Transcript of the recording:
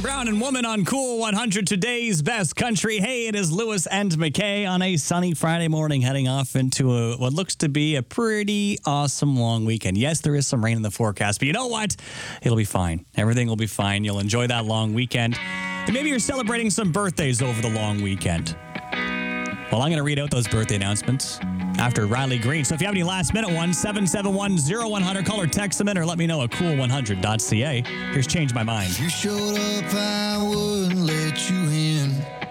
Brown and Woman on Cool 100, today's best country. Hey, it is Lewis and McKay on a sunny Friday morning, heading off into what looks to be a pretty awesome long weekend. Yes, there is some rain in the forecast, but you know what? It'll be fine. Everything will be fine. You'll enjoy that long weekend. And maybe you're celebrating some birthdays over the long weekend. Well, I'm going to read out those birthday announcements after Riley Green. So if you have any last-minute ones, 771-0100, call or text them in or let me know at cool100.ca. Here's Change My Mind. If you showed up, I wouldn't let you in.